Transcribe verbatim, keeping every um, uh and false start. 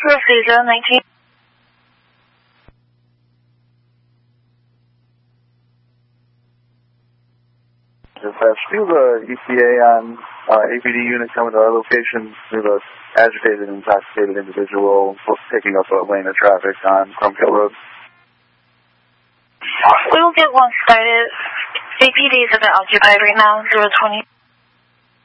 Rosita, nineteen. Dispatch, we have a E T A on uh, A P D unit coming to our location. We have a agitated, intoxicated individual taking up a lane of traffic on Crumpkill Road. We will get one started. A P D is a bit occupied right now, zero twenty.